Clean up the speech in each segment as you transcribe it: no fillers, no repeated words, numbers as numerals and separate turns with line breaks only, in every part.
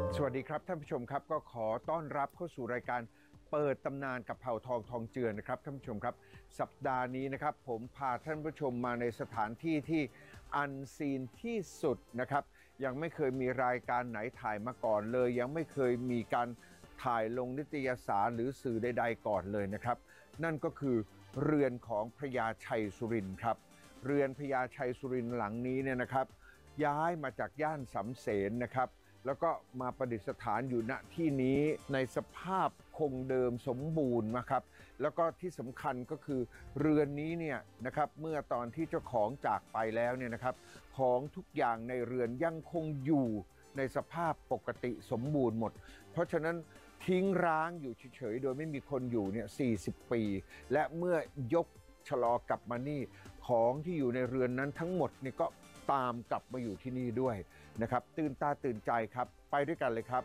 สวัสดีครับท่านผู้ชมครับก็ขอต้อนรับเข้าสู่รายการเปิดตำนานกับเผ่าทองทองเจือนะครับท่านผู้ชมครับสัปดาห์นี้นะครับผมพาท่านผู้ชมมาในสถานที่ที่อันซีนที่สุดนะครับยังไม่เคยมีรายการไหนถ่ายมาก่อนเลยยังไม่เคยมีการถ่ายลงนิตยสารหรือสื่อใดๆก่อนเลยนะครับนั่นก็คือเรือนของพระยาชัยสุรินทร์ครับเรือนพระยาชัยสุรินทร์หลังนี้เนี่ยนะครับย้ายมาจากย่านสำเสนนะครับแล้วก็มาประดิษฐานอยู่ณที่นี้ในสภาพคงเดิมสมบูรณ์นะครับแล้วก็ที่สำคัญก็คือเรือนนี้เนี่ยนะครับเมื่อตอนที่เจ้าของจากไปแล้วเนี่ยนะครับของทุกอย่างในเรือนยังคงอยู่ในสภาพปกติสมบูรณ์หมดเพราะฉะนั้นทิ้งร้างอยู่เฉยๆโดยไม่มีคนอยู่เนี่ย40 ปีและเมื่อยกชะลอกลับมานี่ของที่อยู่ในเรือนนั้นทั้งหมดนี่ก็ตามกลับมาอยู่ที่นี่ด้วยนะครับตื่นตาตื่นใจครับไปด้วยกันเลยครับ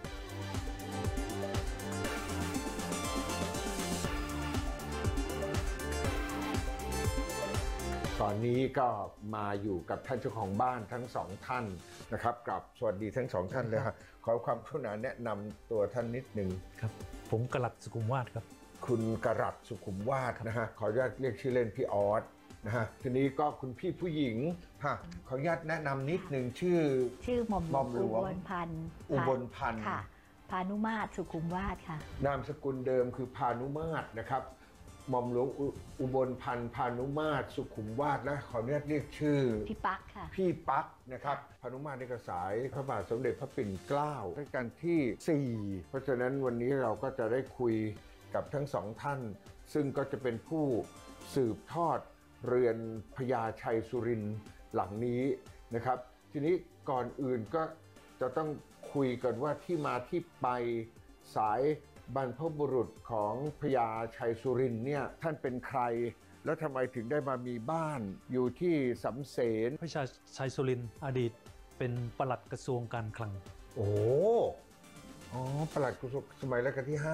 ตอนนี้ก็มาอยู่กับท่านเจ้าของบ้านทั้งสองท่านนะครับกับสวัสดีทั้งสองท่านเลยครับขอความกรุณาแนะนำตัวท่านนิดหนึ่ง
ครับผมกรัตสุขุมวาทครับ
คุณกรัตสุขุมวาทนะฮะขออนุญาตเรียกชื่อเล่นพี่ออสนะฮะทีนี้ก็คุณพี่ผู้หญิงฮะขออนุญาตแนะนำนิดหนึ่งชื่อ
หม่อมหลวงอุบลพันธ์ค่ะพานุมาตรสุขุมวาทค่ะ
นามสกุลเดิมคือพานุมาตรนะครับหม่อมหลวงอุบลพันธ์พานุมาตรสุขุมวาทและขออนุญาตเรียกชื่อ
พี่ปักค่ะ
พี่ปักนะครับพานุมาตรในกระสายพระบาทสมเด็จพระปิ่นเกล้ารัชกาลที่4เพราะฉะนั้นวันนี้เราก็จะได้คุยกับทั้งสองท่านซึ่งก็จะเป็นผู้สืบทอดเรือนพญาชัยสุรินทร์หลังนี้นะครับทีนี้ก่อนอื่นก็จะต้องคุยกันว่าที่มาที่ไปสายบรรพบุรุษของพญาชัยสุรินทร์เนี่ยท่านเป็นใครแล้วทำไมถึงได้มามีบ้านอยู่ที่สำเสน
พระยาชัยสุรินทร์อดีตเป็นปลัดกระทรวงการคลัง
โอ้ปลัดกระทรวงสมัยรัชกาลที่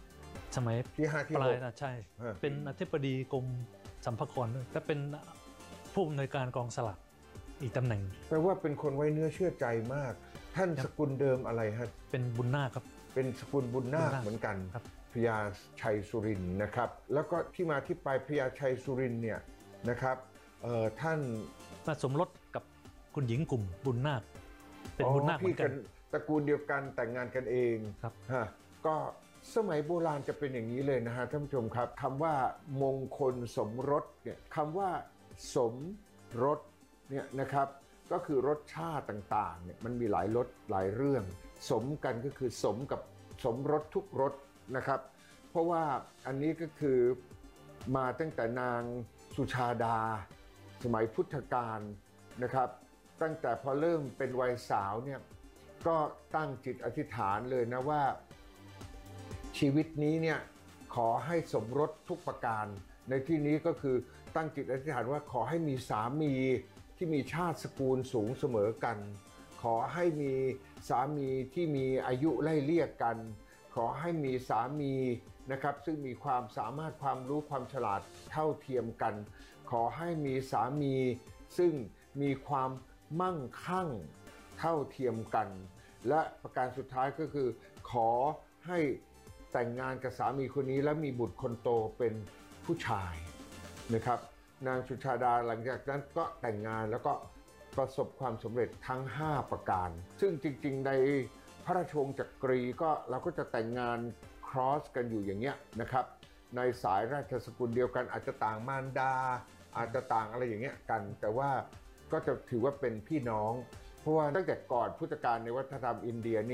5
สมัย
ที่5ที่
ปลายนะใช่เป็นอธิบดีกรมสรรพากรและเป็นผู้อำนวยการกองสลากอีกตำแหน่ง
แปลว่าเป็นคนไว้เนื้อเชื่อใจมากท่านสกุลเดิมอะไรฮะ
เป็นบุญนาคครับ
เป็นสกุลบุญนาคเหมือนกันพญาชัยสุรินทร์นะครับแล้วก็ที่มาที่ไปพญาชัยสุรินทร์เนี่ยนะครับท่าน
มาสมรสกับคุณหญิงกลุ่มบุญนาคเป็นบุญนาคเหมือนกัน
ตระกูลเดียวกันแต่งงานกันเอง
ครับ
ก็สมัยโบราณจะเป็นอย่างนี้เลยนะฮะท่านผู้ชมครับคำว่ามงคลสมรสเนี่ยคำว่าสมรสเนี่ยนะครับก็คือรสชาติต่างๆเนี่ยมันมีหลายรสหลายเรื่องสมกันก็คือสมกับสมรสทุกรสนะครับเพราะว่าอันนี้ก็คือมาตั้งแต่นางสุชาดาสมัยพุทธกาลนะครับตั้งแต่พอเริ่มเป็นวัยสาวเนี่ยก็ตั้งจิตอธิษฐานเลยนะว่าชีวิตนี้เนี่ยขอให้สมรสทุกประการในที่นี้ก็คือตั้งจิตอธิษฐานว่าขอให้มีสามีที่มีชาติสกุลสูงเสมอกันขอให้มีสามีที่มีอายุไล่เลี่ยกันขอให้มีสามีนะครับซึ่งมีความสามารถความรู้ความฉลาดเท่าเทียมกันขอให้มีสามีซึ่งมีความมั่งคั่งเท่าเทียมกันและประการสุดท้ายก็คือขอให้แต่งงานกับสามีคนนี้และมีบุตรคนโตเป็นผู้ชายนะครับนางสุชาดาหลังจากนั้นก็แต่งงานแล้วก็ประสบความสำเร็จทั้ง5ประการซึ่งจริงๆในพระราชวงศ์จักรีก็เราก็จะแต่งงานครอสกันอยู่อย่างเงี้ยนะครับในสายราชสกุลเดียวกันอาจจะต่างมารดาอาจจะต่างอะไรอย่างเงี้ยกันแต่ว่าก็จะถือว่าเป็นพี่น้องเพราะว่าตั้งแต่ก่อนพุทธกาลในวัฒนธรรมอินเดีย